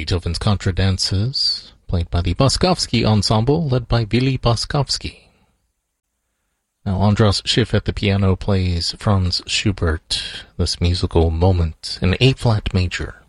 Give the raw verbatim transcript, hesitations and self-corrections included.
Beethoven's Contradances, played by the Boskovsky Ensemble, led by Willy Boskovsky. Now, Andras Schiff at the piano plays Franz Schubert, this musical moment in A-flat major.